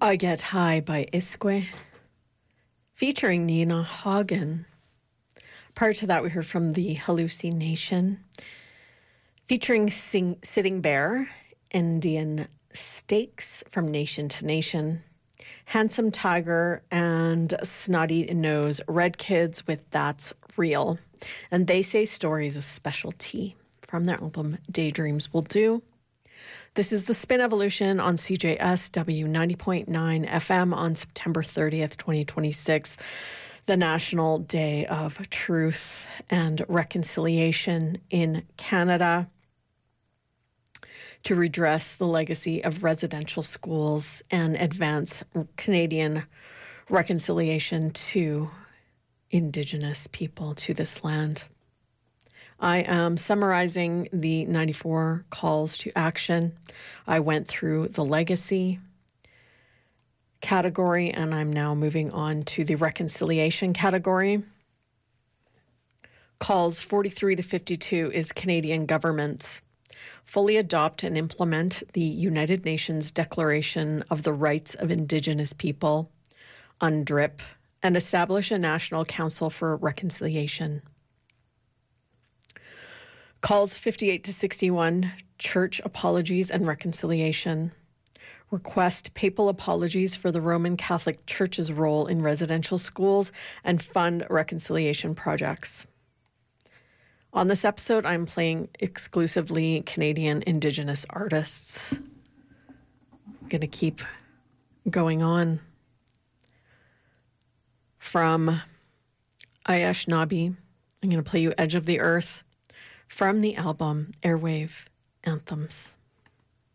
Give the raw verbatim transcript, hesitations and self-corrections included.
I Get High by Isque, featuring Nina Hagen. Prior to that, we heard from the Hallucination, featuring Sing- Sitting Bear, Indian Steaks from Nation to Nation, Handsome Tiger, and Snotty Nose Red Kids with That's Real. And They Say Stories with Special T from their album Daydreams Will Do. This is the Spin Evolution on C J S W ninety point nine F M on September thirtieth, twenty twenty-six, the National Day of Truth and Reconciliation in Canada, to redress the legacy of residential schools and advance Canadian reconciliation to Indigenous people to this land. I am summarizing the ninety-four calls to action. I went through the legacy category, and I'm now moving on to the reconciliation category. Calls forty-three to fifty-two is Canadian governments fully adopt and implement the United Nations Declaration of the Rights of Indigenous People, UNDRIP, and establish a National Council for Reconciliation. Calls fifty-eight to sixty-one, Church Apologies and Reconciliation. Request papal apologies for the Roman Catholic Church's role in residential schools and fund reconciliation projects. On this episode, I'm playing exclusively Canadian Indigenous artists. I'm going to keep going on. From Ayash Nabi, I'm going to play you Edge of the Earth from the album Airwave Anthems.